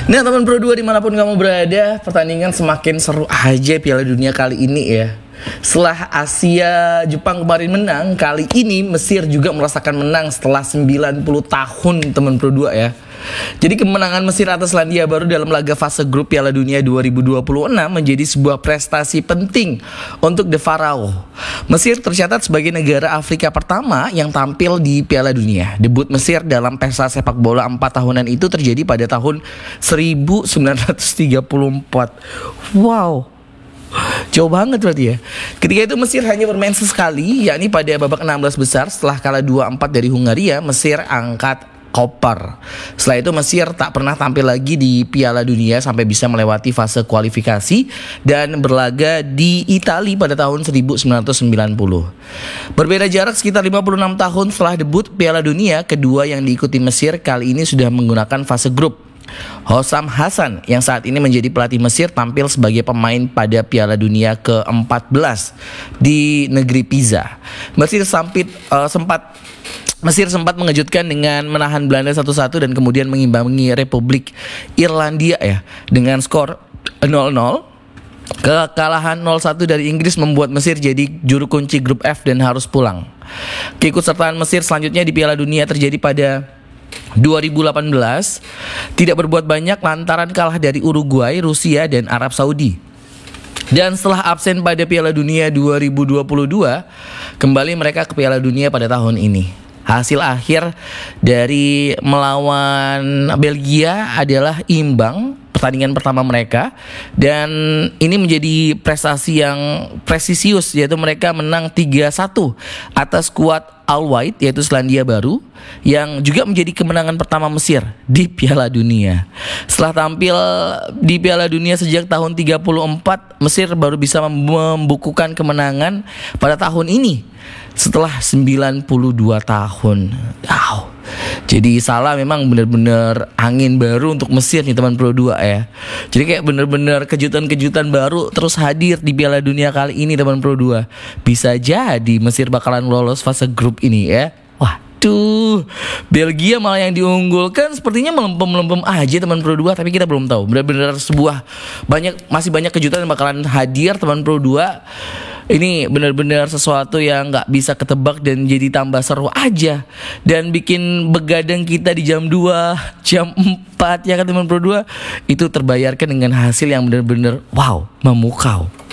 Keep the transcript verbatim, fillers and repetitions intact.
Nah teman Pro dua dimanapun kamu berada, pertandingan semakin seru aja Piala Dunia kali ini ya. Setelah Asia Jepang kemarin menang, kali ini Mesir juga merasakan menang setelah sembilan puluh tahun teman Pro dua ya. Jadi kemenangan Mesir atas Selandia Baru dalam laga fase grup Piala Dunia dua ribu dua puluh enam menjadi sebuah prestasi penting untuk The Pharaoh. Mesir tercatat sebagai negara Afrika pertama yang tampil di Piala Dunia. Debut Mesir dalam pesta sepak bola empat tahunan itu terjadi pada tahun seribu sembilan ratus tiga puluh empat. Wow, jauh banget berarti ya. Ketika itu Mesir hanya bermain sesekali, yakni pada babak enam belas besar. Setelah kalah dua empat dari Hungaria, Mesir angkat koper. Setelah itu Mesir tak pernah tampil lagi di Piala Dunia sampai bisa melewati fase kualifikasi dan berlaga di Italia pada tahun seribu sembilan ratus sembilan puluh. Berbeda jarak sekitar lima puluh enam tahun setelah debut Piala Dunia, kedua yang diikuti Mesir kali ini sudah menggunakan fase grup. Hossam Hassan yang saat ini menjadi pelatih Mesir tampil sebagai pemain pada Piala Dunia ke empat belas di negeri Pisa. Mesir sampit, uh, sempat Mesir sempat mengejutkan dengan menahan Belanda satu satu dan kemudian mengimbangi Republik Irlandia ya dengan skor nol nol. Kekalahan nol satu dari Inggris membuat Mesir jadi juru kunci grup F dan harus pulang. Keikutsertaan Mesir selanjutnya di Piala Dunia terjadi pada dua ribu delapan belas, tidak berbuat banyak lantaran kalah dari Uruguay, Rusia, dan Arab Saudi. Dan setelah absen pada Piala Dunia dua ribu dua puluh dua, kembali mereka ke Piala Dunia pada tahun ini. Hasil akhir dari melawan Belgia adalah imbang pertandingan pertama mereka, dan ini menjadi prestasi yang presisius, yaitu mereka menang tiga satu atas skuad All White yaitu Selandia Baru, yang juga menjadi kemenangan pertama Mesir di Piala Dunia. Setelah tampil di Piala Dunia sejak tahun tiga puluh empat, Mesir baru bisa membukukan kemenangan pada tahun ini setelah sembilan puluh dua tahun. Wow. Jadi Salah memang benar-benar angin baru untuk Mesir nih teman Pro dua ya. Jadi kayak benar-benar kejutan-kejutan baru terus hadir di Piala Dunia kali ini teman Pro dua. Bisa jadi Mesir bakalan lolos fase grup ini ya. Waduh, Belgia malah yang diunggulkan sepertinya melempem-melempem aja teman Pro dua, tapi kita belum tahu. Benar-benar sebuah banyak masih banyak kejutan yang bakalan hadir teman Pro dua. Ini benar-benar sesuatu yang gak bisa ketebak dan jadi tambah seru aja. Dan bikin begadang kita di jam dua, jam empat ya kan teman Pro dua. Itu terbayarkan dengan hasil yang benar-benar wow, memukau.